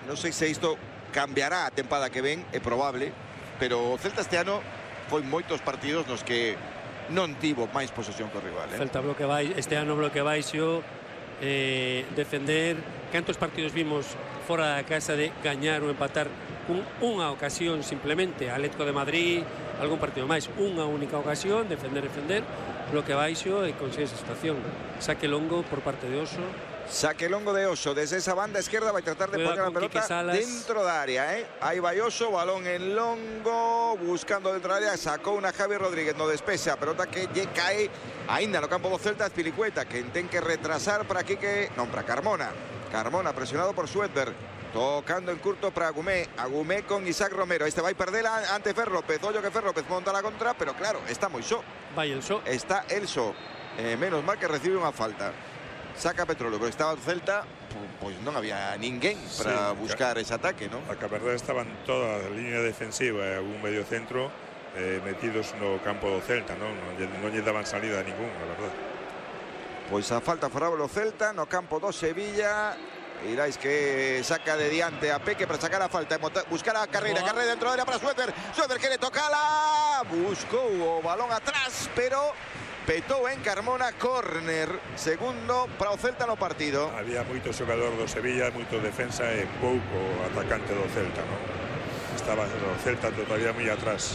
non sei se isto cambiará a tempada que ven, é probable, pero o Celta este ano foi moitos partidos nos que non tivo máis posesión que o rival. Celta bloque baixo, este ano bloque baixo, defender. Cantos partidos vimos fora da casa de gañar ou empatar con unha ocasión simplemente? Atlético de Madrid, algún partido máis, unha única ocasión, defender, bloque baixo e consigue esa situación. Saque longo por parte de Oso. Saque longo de Oso, desde esa banda izquierda vai tratar de poner a pelota dentro da área, Aí vai Oso, balón en longo, buscando dentro da área, sacou unha Javi Rodríguez no despexe, a pelota que lle cae aínda no campo do Celta, Azpilicueta, que ten que retrasar para Quique, non, para Carmona. Carmona presionado por Schwedberg, tocando en curto para Agumé con Isaac Romero, este vai perdela ante Fer López, ollo que Fer López monta la contra, pero claro, está moi só. Vai el só. Está el só, menos mal que recibe unha falta. Saca Petróleo, pero estaba o Celta, pois non había ninguén para buscar ese ataque, non? A que a verdade estaban toda a línea defensiva e algún medio centro metidos no campo do Celta, non lle daban salida a ningún, a verdade. Pois a falta favorable ao Celta no campo do Sevilla. Irais que saca de diante a Peque para sacar a falta, buscar a carreira dentro da área para Schwedberg quere tocala, buscou o balón atrás, pero petou en Carmona, córner, segundo para o Celta no partido. Había moito xogador do Sevilla, moito defensa e pouco atacante do Celta, non? Estaba o Celta todavía moi atrás.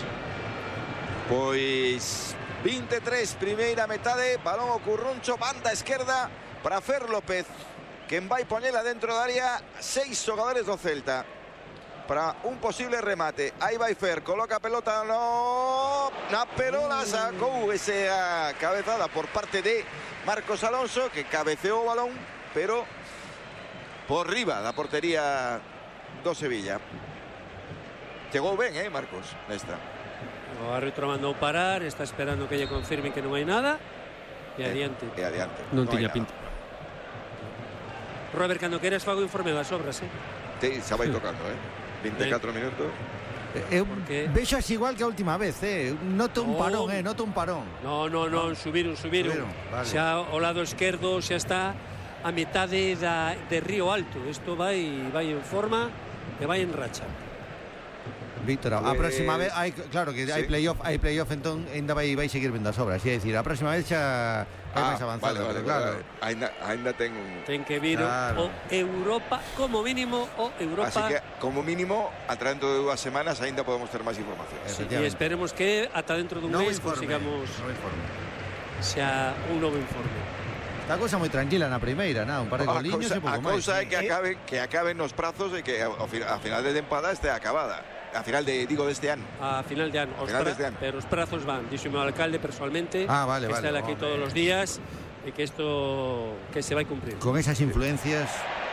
Pois 23, primeira metade, balón o Curruncho, banda esquerda para Fer López, quen vai poñela dentro da área, 6 xogadores do Celta para un posible remate. Aí vai Fer, coloca a pelota na perola, sacou esa cabezada por parte de Marcos Alonso, que cabeceou o balón, pero por riba da portería do Sevilla. Chegou ben, Marcos, nesta. O árbitro mandou parar, está esperando que lle confirmen que non hai nada, e adiante. E adiante. Non tiña pinta. Robert, cando queres fago informe das obras, Sí, xa vai tocando, 24 minutos. Vexo así igual que a última vez, Noto un parón, noto un parón. Non, subiron. Vale. Xa ao lado esquerdo xa está a metade de Río Alto. Isto vai en forma e vai en racha. Víctor, a próxima vez claro que hai playoff, entón ainda vai seguir vendo as obras, é dicir, a próxima vez xa vai máis avanzado, vale, claro. Ainda ten que vir o Europa, como mínimo o Europa. Así que como mínimo ata dentro de 2 semanas ainda podemos ter máis información. E esperemos que ata dentro dun mes consigamos xa un novo informe. Está a cousa moi tranquila na primeira, un par de goliños e pouco máis. A cousa é que acaben nos prazos e que a final de tempada este acabada. A final deste ano. A final de ano. Pero os prazos van. Díxome o alcalde personalmente. Vale. Que está aquí todos os días e que isto que se vai cumprir. Con esas influencias.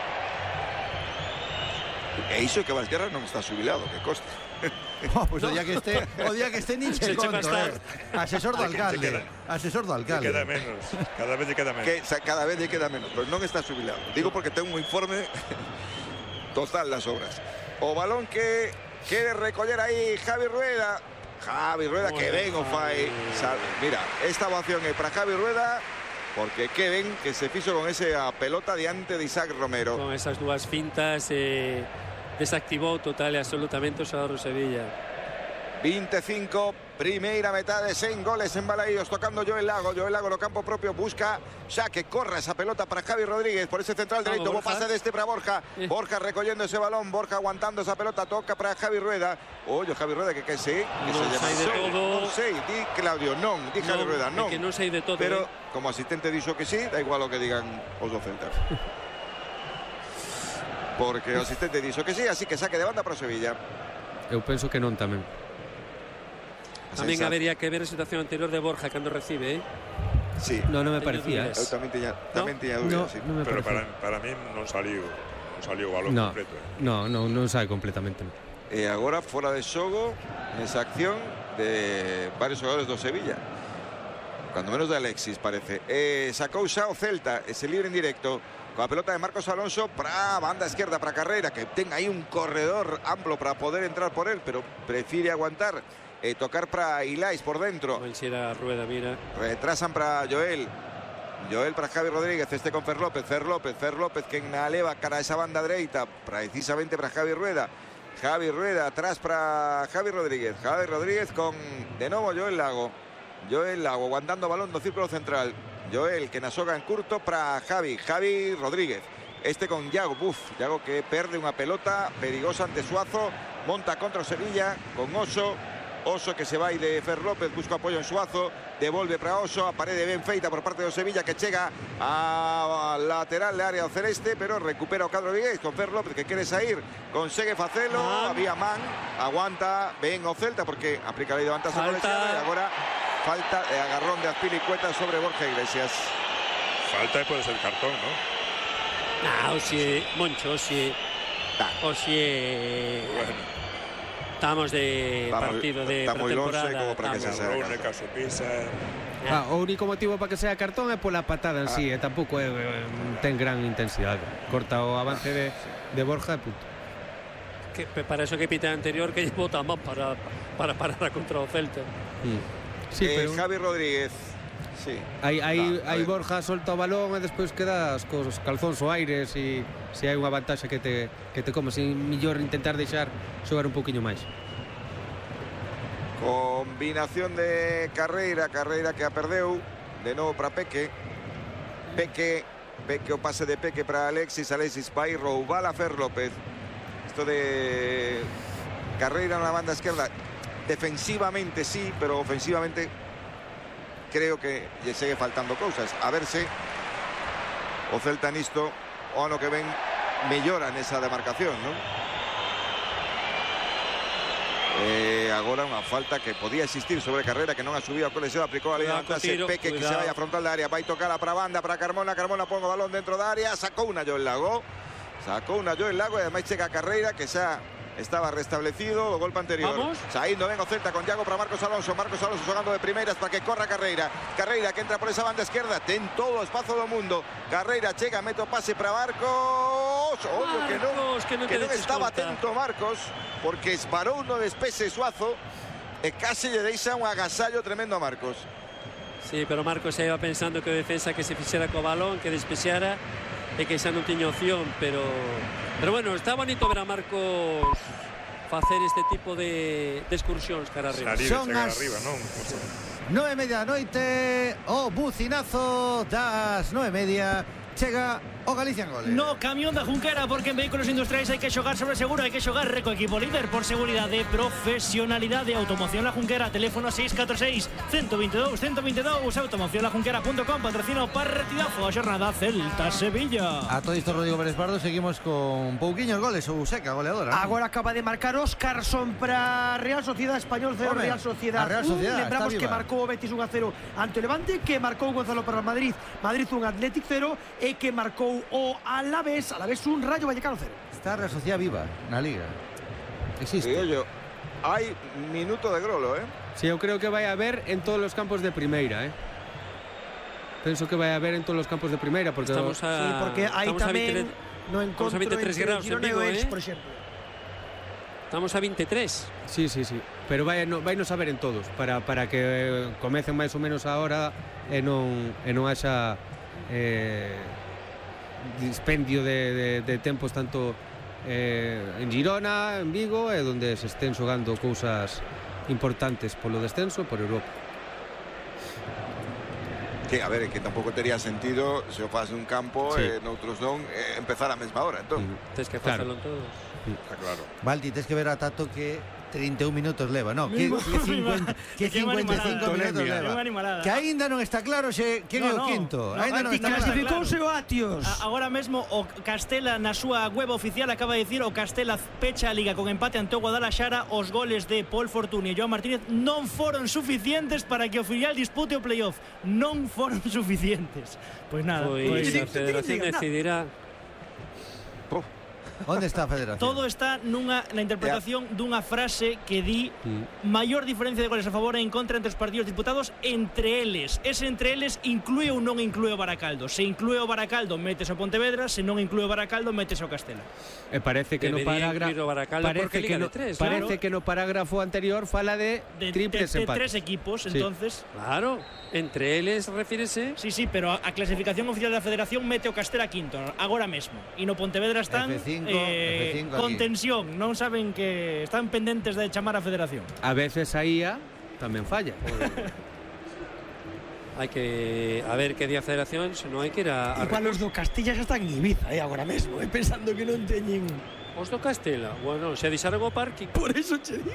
E iso que Valguerra non está xubilado, que costa. Pois o día que este nin che conto, Asesor do alcalde. Queda menos. Cada vez lle queda menos. Cada vez lle queda menos, pero non está xubilado. Digo porque ten un informe total das obras. O balón que quere recoller aí Javi Rueda, que ben o fai. Mira, esta ovación é para Javi Rueda, porque que ben que se fixo con esa pelota diante de Isaac Romero. Con esas dúas fintas desactivou total e absolutamente o xogador do Sevilla. 25, primeira metade, 100 goles en Balaídos, tocando Joel Lago no campo propio, busca xa que corra esa pelota para Javi Rodríguez por ese central dereito, pase deste para Borja, Borja recollendo ese balón, Borja aguantando esa pelota, toca para Javi Rueda, Javi Rueda que sei, non sei, di Claudio, di Javi Rueda, que non sei de todo, pero como asistente dixo que sí, da igual o que digan os do Celta. Porque o asistente dixo que sí, así que saque de banda para Sevilla. Eu penso que non tamén. Tamén habería que ver a situación anterior de Borja cando recibe, Sí. Non me parecía. Eu tamén tiña dúbidas, sí. Pero para mí non saliu o balón completo. Non sabe completamente. E agora fora de xogo nesa acción de varios xogadores do Sevilla. Cando menos de Alexis, parece. Sacou xa o Celta, ese libre en directo, con a pelota de Marcos Alonso para a banda esquerda, para Carreira, que ten aí un corredor amplo para poder entrar por él, pero prefire aguantar. Tocar para Ilais por dentro. Rueda, mira. Retrasan para Joel. Joel para Javi Rodríguez, este con Fer López que na leva cara a esa banda dereita, precisamente para Javi Rueda atrás para Javi Rodríguez con de nuevo Joel Lago aguantando balón do círculo central, Joel que nasoga en curto para Javi Rodríguez, este con Yago, Yago que perde unha pelota perigosa ante Suazo, monta contra o Sevilla con Oso que se vai de Fer López, busca apoio en Suazo, devolve para Oso, a parede ben feita por parte do Sevilla que chega a lateral de área do celeste, pero recupera o cadro vigués con Fer López que quere sair, consegue facelo, había man, aguanta ben o Celta porque aplica a lei de vantaxe colexiada e agora falta de agarrón de Azpilicueta sobre Borja Iglesias. Falta y puede ser cartón, ¿no? Moncho, bueno. Estamos de partido de pretemporada. Como para que se sea o único motivo para que sea cartón é pola patada en sí, tampouco ten gran intensidade. Corta o avance de Borja e punto. Para eso que pita anterior que bota más para parar contra o Celta. Sí, pero Javi Rodríguez. Sí. Aí Borja solta o balón e despois quedas cos calzóns o aires e se hai unha vantaxe que te comes, e mellor intentar deixar xogar un poquinho máis. Combinación de Carreira que a perdeu de novo para Peque o pase de Peque para Alexis vai roubar a Fer López. Esto de Carreira na banda esquerda defensivamente sí, pero ofensivamente creo que lle segue faltando cousas. A verse o Celta nisto o ano que ven mellora nesa demarcación, non? Agora unha falta que podía existir sobre Carreira que non a subido a colesión, aplicou a lei de vantaxe. Peque que se vai a frontal da área, vai tocar para a banda para Carmona pon o balón dentro da área, sacou unha Joel Lago e ademais chega a Carreira que xa estaba restablecido o golpe anterior. Saindo ben o Celta con Yago para Marcos Alonso xogando de primeiras para que corra Carreira que entra por esa banda esquerda, ten todo o espazo do mundo. Carreira chega, mete o pase para Marcos, que non estaba atento Marcos porque esparou no despese Suazo e case lle deixa un agasallo tremendo a Marcos. Sí, pero Marcos se iba pensando que o defensa que se fixera co balón, que despexara e que xa non tiña opción, pero bueno, está bonito ver a Marcos facer este tipo de excursións cara arriba. Son as 9:30 da noite, o bucinazo das 9:30, chega o Galicia en Goles. No camión da Junquera, porque en vehículos industriais hai que xogar sobre seguro, hai que xogar Reco Equipo Líder por seguridade e profesionalidade. Automoción La Junquera, teléfono 646 122 122, automocionlajunquera.com, patrocina o partidazo a jornada Celta-Sevilla. A todo isto, Rodrigo Pérez Pardo, seguimos con pouquiños goles, ou seca goleadora. Agora acaba de marcar Óscarson para Real Sociedad, Español 0, Real Sociedad 1. Lembramos que marcou o Betis 1-0 ante o Levante, que marcou Gonzalo para Madrid 1, Athletic 0, e que marcou o Alavés 1, Rayo Vallecano 0. Está a Real Sociedad viva na Liga. Existe. Hai minuto de grolo, Sí, eu creo que vai haber en todos os campos de primeira, Penso que vai haber en todos os campos de primeira porque porque hai tamén no encontro entre Girona e o Elx, por exemplo. Estamos a 23. Sí, pero vai nos saber en todos para que comecen máis ou menos a hora e non haxa dispendio de tempos tanto en Girona, en Vigo, e donde se estén xogando cousas importantes polo descenso por Europa. Que, a ver, que tampouco tería sentido se o faz nun campo e noutros non empezar a mesma hora, entón. Tens que facelo en todos. Está claro. Valdi, tens que ver a Tato que 31 minutos leva, no, que 55 minutos leva. Que aínda non está claro se quen é o quinto. Aínda non está claro. Clasificouse o Atios. Agora mesmo o Castela na súa web oficial acaba de dicir o Castela pecha a Liga con empate ante o Guadalaxara. Os goles de Paul Fortuny e Joan Martínez non foron suficientes para que o filial dispute o playoff. Non foron suficientes. Pois nada, a Federación decidirá. Onde está a Federación? Todo está na interpretación dunha frase que di maior diferencia de goles a favor e en contra entre os partidos disputados entre eles. Ese entre eles inclúe ou non inclúe o Baracaldo. Se inclúe o Baracaldo, metes o Pontevedra, se non inclúe o Baracaldo, metes o Castela. E parece que no parágrafo anterior fala de triples empates. Tres equipos, entonces. Claro, entre eles refírese. Sí, pero a clasificación oficial da Federación mete o Castela quinto, agora mesmo. E no Pontevedra están F5 con tensión, non saben que están pendentes de chamar a Federación. A veces a IA tamén falla. Hai que a ver que di a Federación, se non hai que ir a igual os do Castilla xa están en Ibiza agora mesmo, pensando que non teñen. Os do Castela, bueno, se deixaron o parking. Por eso che digo.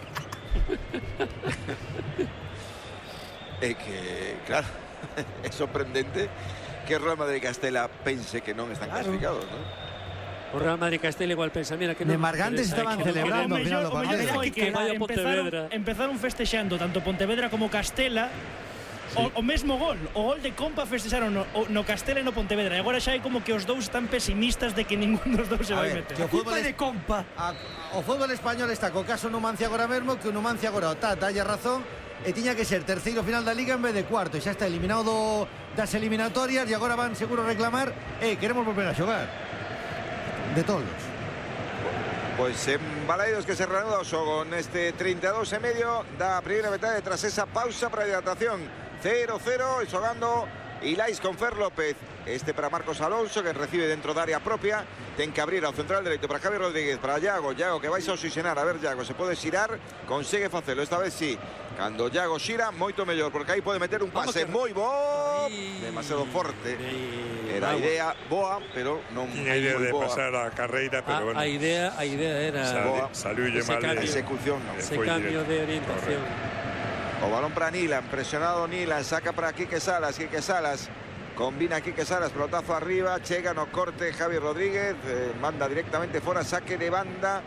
É que, claro, é sorprendente que o Real Madrid e Castela pense que non están clasificados, non? O Real Madrid Castela igual pensa, mira que de Margantes estaban celebrando ao final do partido. Empezaron festexando tanto Pontevedra como Castela. O mesmo gol, o gol de Compa festexaron no Castela e no Pontevedra. E agora xa hai como que os dous están pesimistas de que ningún dos dous se vai meter. A culpa de Compa. O fútbol español está co caso Numancia agora mesmo, que o Numancia agora dalle razón e tiña que ser terceiro final da Liga en vez de cuarto, e xa está eliminado das eliminatorias e agora van seguro a reclamar queremos volver a xogar de todos. Pois en Balaidos que se reanuda o xogo neste 32 e medio da primeira metade tras esa pausa para a hidratación. 0-0 e xogando Ilais con Fer López. Este para Marcos Alonso, que recibe dentro da área propia. Ten que abrir ao central dereito para Javi Rodríguez, para Iago que vais a oxigenar. A ver, Iago, se pode xirar, consegue facelo, esta vez sí. Cando Iago xira, moito mellor, porque aí pode meter un pase moi bo. Demasiado forte. Era a idea boa, pero non tiña idea de pasar a carreira, pero bueno. A idea era saliulle mal a execución, non. Ese cambio de orientación. O balón para Nilan, presionado Nilan, saca para Quique Salas, combina Quique Salas, pelotazo arriba, chega no corte Javi Rodríguez, manda directamente fora, saque de banda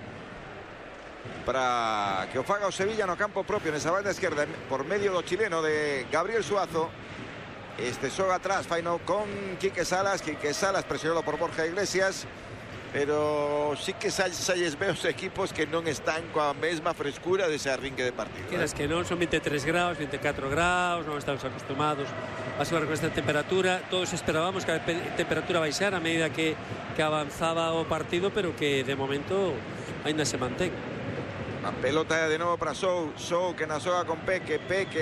para que o faga o Sevilla no campo propio, nesa banda esquerda, por medio do chileno de Gabriel Suazo. Este xoga atrás, faino con Quique Salas presionado por Borja Iglesias, pero sí que salles ve os equipos que non están coa mesma frescura dese arrinque de partido. Queras que non, son 23 graus, 24 graus, non estamos acostumados a xogar con esta temperatura. Todos esperábamos que a temperatura baixara a medida que avanzaba o partido, pero que de momento ainda se mantén. A pelota de novo para Sou que na xoga con Peque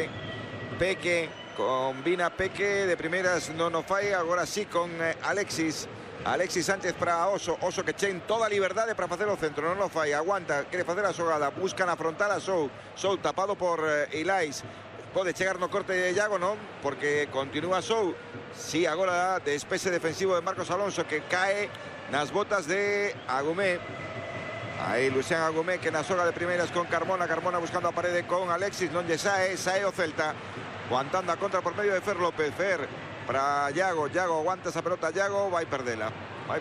combina Peque de primeiras, non o fai, agora sí con Alexis Sánchez para Oso que ten toda a liberdade para facer o centro, non o fai, aguanta, quere facer a xogada, buscan afrontar a Sou tapado por Ilais, pode chegar no corte de Iago, non, porque continúa Sou, sí, agora despese defensivo de Marcos Alonso que cae nas botas de Agumé. Aí Lucián Agumé que na xoga de primeiras con Carmona buscando a parede con Alexis, non lle sae o Celta, aguantando a contra por medio de Fer López. Para Iago aguanta esa pelota, Iago vai perdela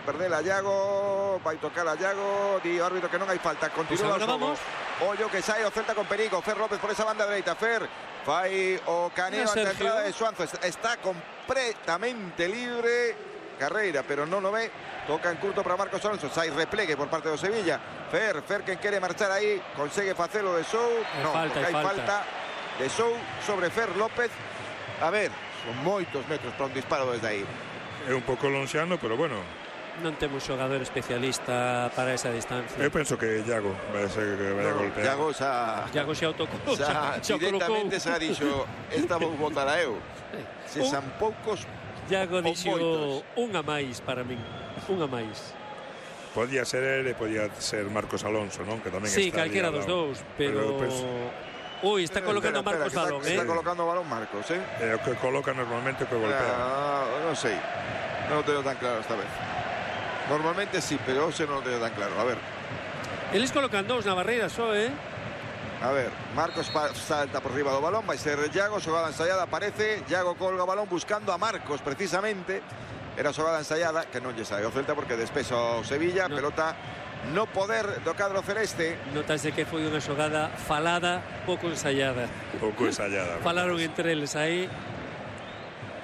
Iago, vai tocar a Iago, di o árbitro que non hai falta, continúa o xogo. Ollo que sae o Celta con perigo, Fer López por esa banda dereita, Fer fai o caneo ante a entrada de Suanzo, está completamente libre Carreira, pero non o ve, toca en curto para Marcos Alonso, sai replegue por parte do Sevilla. Fer que quere marchar aí, consegue facelo de Sou, non, porque hai falta de Sou sobre Fer López. A ver, son moitos metros para un disparo desde aí. É un pouco lonxano, pero bueno. Non temos xogador especialista para esa distancia. Eu penso que Iago vai ser que vai a golpear. Iago xa o tocou. Xa directamente xa dixo, esta vou botar a eu. Se son poucos, Iago dixo unha máis para min, unha máis. Podía ser ele, podía ser Marcos Alonso, non? Que tamén sí, calquera dos dous, pero Uy, está colocando Marcos balón, Está colocando balón Marcos, o que coloca normalmente o que golpea. Non sei, non o teño tan claro esta vez. Normalmente sí, pero hoxe non o teño tan claro. A ver. Eles colocan dous na barreira só, A ver, Marcos salta por riba do balón, vai ser Iago, xogada ensaiada, aparece, Iago colga o balón buscando a Marcos precisamente. Era xogada ensaiada, que non lle sae o Celta porque despeso o Sevilla, pelota no poder do cadro celeste. Notase que foi unha xogada falada, pouco ensaiada. Falaron entre eles aí.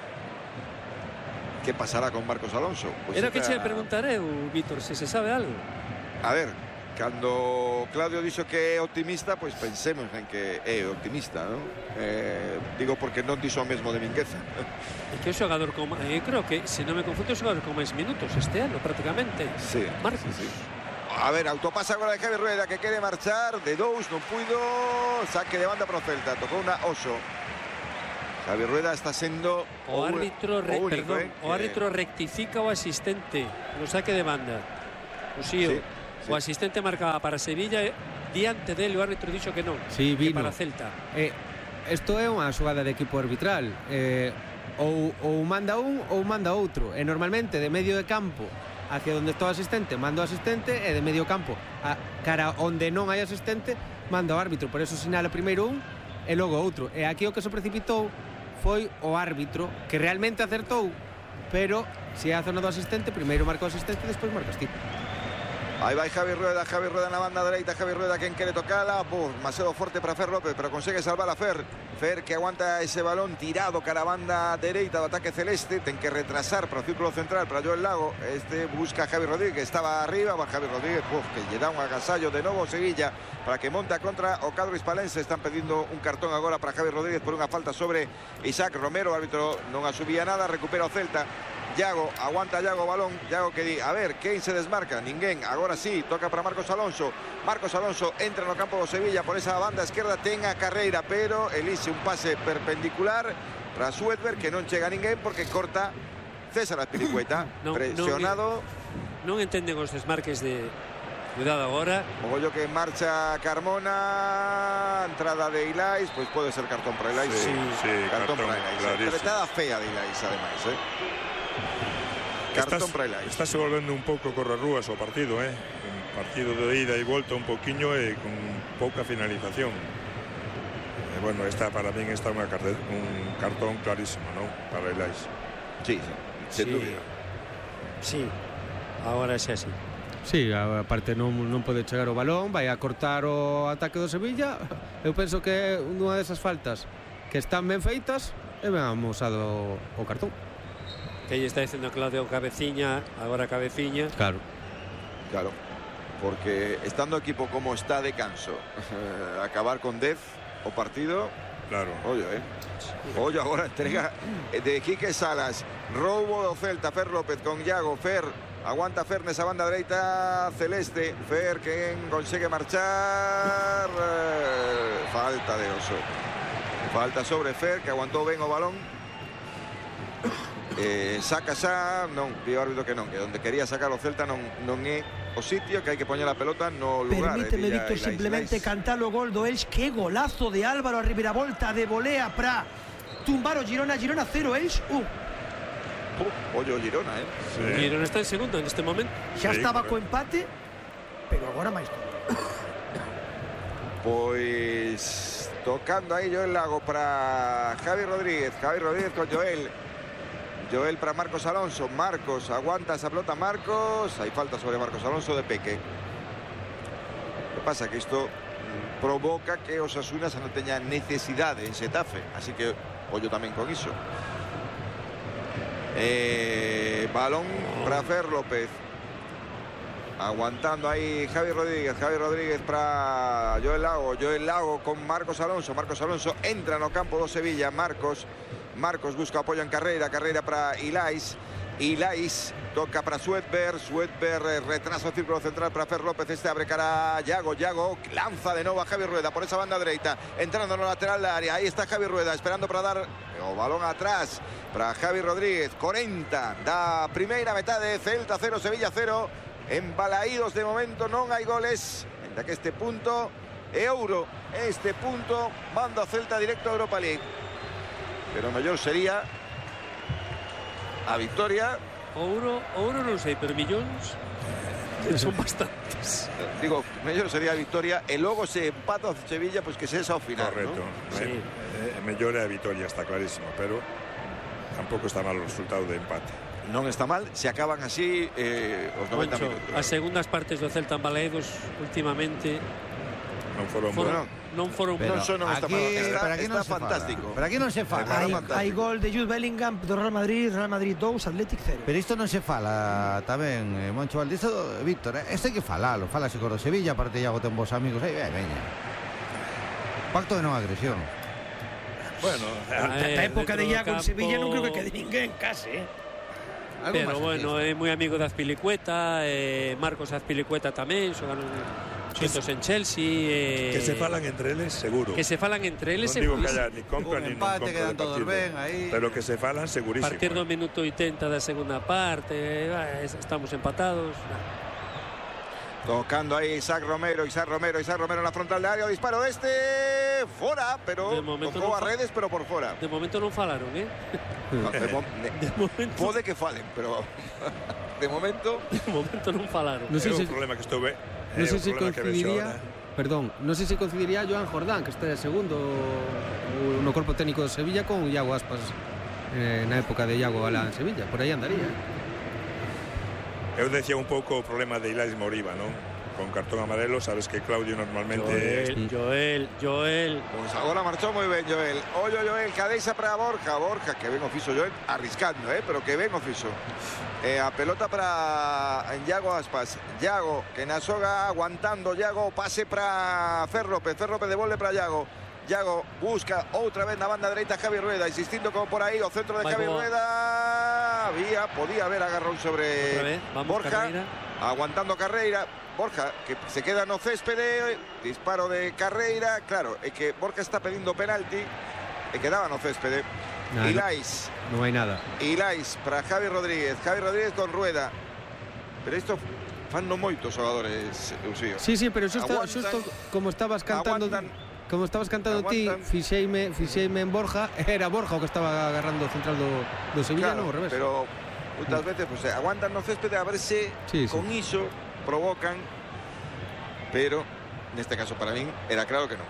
Que pasará con Marcos Alonso? Era que che preguntaré, Víctor, se sabe algo. A ver, cando Claudio dixo que é optimista, pois pensemos en que é optimista, non? Digo porque non dixo o mesmo de Mingueza. E que o xogador con... creo que, se non me confundo, o xogador con máis minutos este ano, prácticamente. Sí, Marcos. sí. A ver, autopasa agora de Javi Rueda, que quere marchar de dous, non puido. Saque de banda pro Celta, tocou unha Oso. Javi Rueda está sendo o árbitro, único, o árbitro rectifica o asistente no saque de banda. Sí. O asistente marcaba para Sevilla, diante dele o árbitro dixo que non, sí, que para Celta. Isto é unha xogada de equipo arbitral. Ou manda un ou manda outro. E normalmente de medio de campo hacia onde está o asistente, manda o asistente, e de medio campo a cara onde non hai asistente, manda o árbitro. Por eso sinala primeiro un e logo outro. E aquí o que se precipitou foi o árbitro, que realmente acertou, pero se é a zona do asistente, primeiro marca o asistente e despois marcas ti. Aí vai Javi Rueda na banda dereita. Javi Rueda quen quere tocala, demasiado forte para Fer López, pero consigue salvar a Fer que aguanta ese balón tirado cara a banda dereita do ataque celeste. Ten que retrasar para o círculo central para Joel Lago. Busca a Javi Rodríguez, que estaba arriba. Va Javi Rodríguez, que lle dá un agasallo de novo Sevilla para que monta contra o cadro hispalense. Están pedindo un cartón agora para Javi Rodríguez por unha falta sobre Isaac Romero. O árbitro non asubía nada, recupera o Celta. Yago, aguanta Yago balón. Yago que di, a ver, quen se desmarca? Ninguén. Agora sí, toca para Marcos Alonso. Marcos Alonso entra no campo do Sevilla por esa banda esquerda, ten a carreira, pero elise un pase perpendicular para Suedberg, que non chega a ninguén porque corta César Azpilicueta. Presionado. Non entenden os desmarques de... Cuidado agora. O gollo que marcha Carmona. Entrada de Ilais, pois pode ser cartón para Ilais. Sí, cartón para Ilais. Apretada fea de Ilais, ademais, Cartón para Ilais. Está se volvendo un pouco correrrúas o partido, un partido de ida e volta un poquinho e con pouca finalización. Bueno, esta para min está un cartón clarísimo, non? Para Ilais. Sí, sen dúbida. Sí, agora xa así. Sí, aparte non pode chegar o balón, vai a cortar o ataque do Sevilla. Eu penso que é unha desas faltas que están ben feitas e ben amosado o cartón. Que aí está dicendo Claudio Cabeciña, agora Cabeciña. Claro, porque estando o equipo como está de canso, acabar con 10 o partido. Claro. Ollo agora entrega de Quique Salas. Roubo do Celta, Fer López con Yago. Fer, aguanta Fer nesa banda dereita celeste. Fer quen consegue marchar. Falta de Oso. Falta sobre Fer, que aguantou ben o balón. Saca xa, non, di o árbitro que non, que onde quería sacar o Celta non é o sitio, que hai que poñer a pelota no lugar. Permíteme, Víctor, simplemente cantar o gol do Elx. Que golazo de Álvaro, a reviravolta de volea para tumbar o Girona. Girona 0, Elx 1. Ollo Girona, Sí. Girona está en segundo en este momento. Xa estaba co empate, pero agora máis. Pois tocando aí Joel Lago para Javi Rodríguez con Joel para Marcos Alonso. Marcos aguanta esa pelota. Marcos, hay falta sobre Marcos Alonso de Peque. Lo que pasa que isto provoca que Osasuna non teña necesidade en Xetafe, así que ollo tamén con iso. Balón para Fer López, aguantando ahí Javi Rodríguez para Joel Lago con Marcos Alonso. Marcos Alonso entra no campo do Sevilla. Marcos busca apoyo en carreira para Ilais toca para Suedberg, retrasa o círculo central para Fer López. Abre cara a Yago, lanza de novo a Javi Rueda por esa banda dereita, entrando no lateral da área. Aí está Javi Rueda esperando para dar o balón atrás para Javi Rodríguez. 40 da primeira metade, Celta 0, Sevilla 0. Embalaídos de momento, non hai goles, ainda que este punto é ouro. Este punto manda a Celta directo a Europa League, pero mellor sería a victoria. Ouro non sei, pero millóns son bastantes. Digo, mellor sería a victoria e logo se empata o Sevilla, pois que se esa ao final. Correcto, ¿no? Sí. Mellor é a victoria, está clarísimo, pero tampouco está mal o resultado de empate. Non está mal, se acaban así os 90 minutos. As segundas partes do Celta embalaídos últimamente non foron bons. Non foron Pero bons. está fantástico. Pero aquí non se fala. Hai gol de Jude Bellingham do Real Madrid 2, Athletic 0. Pero isto non se fala tamén, Moncho Valdés, Víctor, isto hai que falalo, falase con o Sevilla, aparte Iago ten vos amigos aí, veña. Pacto de non agresión. Bueno, A época de Iago en Sevilla non creo que quede ninguén case, Pero bueno, é moi amigo de Azpilicueta, Marcos Azpilicueta tamén, xogaron xuntos en Chelsea. que se falan entre eles, seguro. Que se falan entre eles, Non digo que haya ni compra ni non empate, compra quedan de todos partido. ben aí. Pero que se falan, a segurísimo. partir do minuto 80 da segunda parte, estamos empatados. Tocando ahí Isaac Romero en la frontal de área, disparo de este, fuera, pero De momento tocó non a redes, pero por fuera. De momento non falaron, De momento. Pode que falen, pero de momento non falaron. Non É sei un se problema que estuve. non sei se coincidiría, perdón, non sei se coincidiría Joan Jordán, que está segundo no corpo técnico de Sevilla, con Iago Aspas na época de Iago Alá en Sevilla, por aí andaría. Eu decía un pouco o problema de Ilaix Moriba, non? Con cartón amarelo, sabes que Claudio normalmente... Joel. Pues ahora marchó muy bien Joel. Oye Joel, cadeixa para Borja, que ben o fixo Joel, arriscando, pero que ben o fixo. A pelota para Iago Aspas. Iago, que na soga aguantando Iago, pase para Fer López devolve para Iago. Iago busca outra vez na banda dereita Javi Rueda, insistindo como por aí o centro de Javi Rueda. Podía haber agarrón sobre Borja, Carreira. Aguantando Carreira. Borja, que se queda no céspede, disparo de Carreira. Claro, é que Borja está pedindo penalti e quedaba no céspede. Ilaix. Non hai nada. Ilaix para Javi Rodríguez con Rueda. Pero isto fan non moitos xogadores, Eusío. Sí, pero xusto como estabas cantando... Como estabas cantando ti, fixeime en Borja, era Borja o que estaba agarrando o central do Sevilla, claro, non ao revés. Pero muchas veces pues, aguantan no céspede a ver si con iso provocan, pero en este caso para mí era claro que no.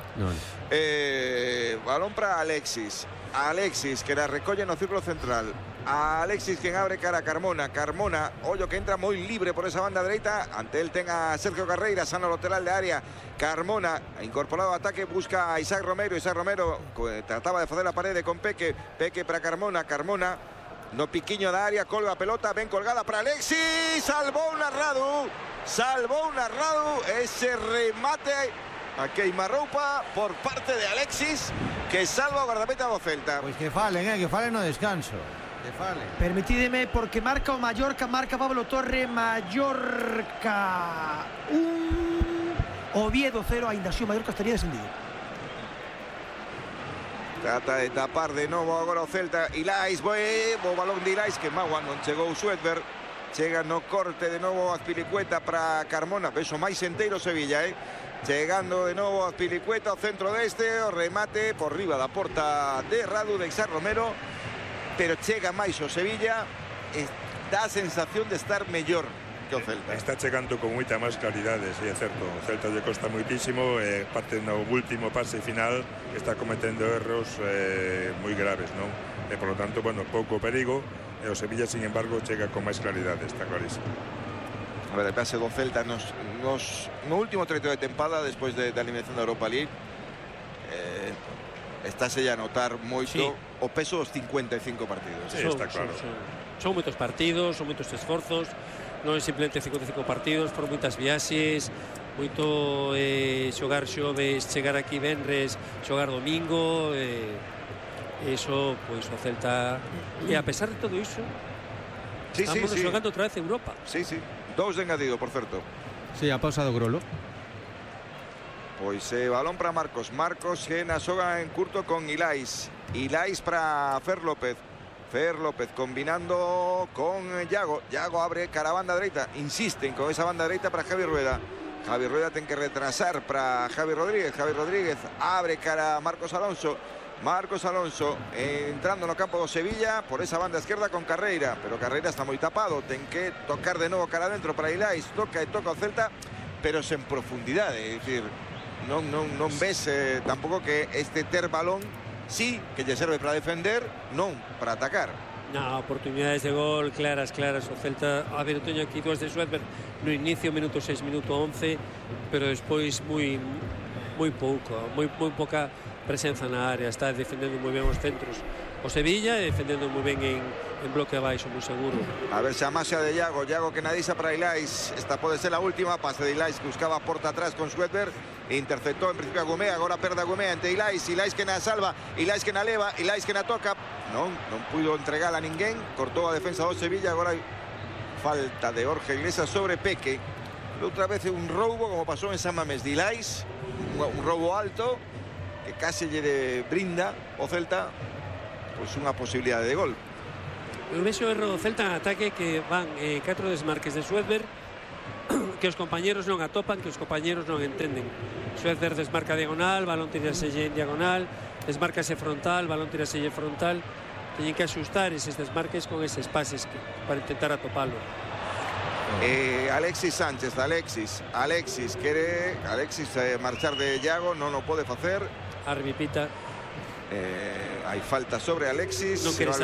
Balón para Alexis, que la recolle no círculo central. Alexis quien abre cara a Carmona, Ollo que entra muy libre por esa banda derecha, ante él tenga Sergio Carreira, sano lateral de área. Carmona incorporado a ataque, busca a Isaac Romero trataba de hacer la pared con Peque para Carmona, no piquiño de área, colga a pelota, ven colgada para Alexis, salvó un Narrado, ese remate a queimarroupa por parte de Alexis, que salva o guardameta do Celta. Pois que falen no descanso. Permitídeme, porque marca o Mallorca, marca Pablo Torre, Mallorca 1, Oviedo 0, ainda así o Mallorca estaría descendido. Trata de tapar de novo agora o Celta. Ilaix, o balón de Ilaix, que magua non chegou Suedberg. Chega no corte de novo Azpilicueta para Carmona. Beso máis enteiro Sevilla, Chegando de novo Azpilicueta ao centro deste, o remate por riba da porta de Radu de Isaac Romero. Pero chega máis o Sevilla, dá a sensación de estar mellor que o Celta. Está chegando con moita máis claridade, sí, é certo. O Celta lle costa moitísimo, parte no último pase final, está cometendo erros moi graves, non? E, por lo tanto, bueno, pouco perigo, e o Sevilla, sin embargo, chega con máis claridade, está clarísimo. A ver, el pase do Celta no último treito de tempada, despois da eliminación da Europa League, estáse a notar moito o peso dos 55 partidos. Sí, está claro. Son moitos partidos, son moitos esforzos, non é simplemente 55 partidos, foron moitas viaxes, moito xogar xoves, chegar aquí venres, xogar domingo, eso, pois o Celta, e a pesar de todo iso, estamos xogando outra vez Europa. Sí, 2 de engadido, por certo. Sí, a pausa do Grolo. Pois balón para Marcos que na xoga en curto con Ilaix para Fer López combinando con Iago abre cara a banda dereita, insisten con esa banda dereita para Javi Rueda ten que retrasar para Javi Rodríguez abre cara a Marcos Alonso entrando no campo do Sevilla por esa banda esquerda con Carreira, pero Carreira está moi tapado, ten que tocar de novo cara adentro para Ilaix, toca o Celta, pero sen profundidade, é dicir, non ves tampouco que este ter balón que lle serve para defender, non para atacar. Oportunidades de gol claras o Celta. A ver, teño aquí dúas de Suedberg no inicio, minuto 6, minuto 11, pero despois moi moi pouca presenza na área. Está defendendo moi ben os centros o Sevilla e defendendo moi ben en bloque abaixo, moi seguro. A ver se amaxa de Yago que nadisa para Ilais. Esta pode ser a última. Pase de Ilais que buscaba porta atrás con Schwedberg, interceptou en principio a Gumea, agora perde a Gumea ante Ilais que na salva, Ilais que na leva, Ilais que na toca, non puido entregar a ninguén, cortou a defensa do Sevilla. Agora hai falta de Jorge Iglesias sobre Peque. Outra vez un roubo como pasou en San Mamés de Ilais, un roubo alto que case lle brinda o Celta pois unha posibilidade de gol. Eu vexo erro do Celta en ataque, que van 4 desmarques de Schwedberg que os compañeros non atopan, que os compañeros non entenden. Schwedberg desmarca diagonal, balón tiraselle en diagonal, desmarcase frontal, balón tiraselle frontal. Teñen que axustar eses desmarques con eses pases para intentar atopalo. Alexis Sánchez, Alexis quere marchar de Yago, non o pode facer. Arbipita. Hai falta sobre Alexis. Non quere